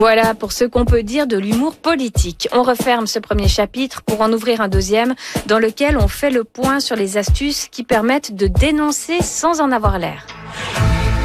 Voilà pour ce qu'on peut dire de l'humour politique. On referme ce premier chapitre pour en ouvrir un deuxième dans lequel on fait le point sur les astuces qui permettent de dénoncer sans en avoir l'air.